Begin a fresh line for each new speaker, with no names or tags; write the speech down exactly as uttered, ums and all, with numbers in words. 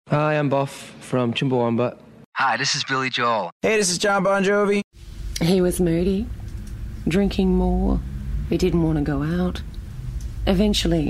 Hi, I'm Boff from Chumbawamba.
Hi, this is Billy Joel.
Hey, this is John Bon Jovi.
He was moody, drinking more. He didn't want to go out. Eventually,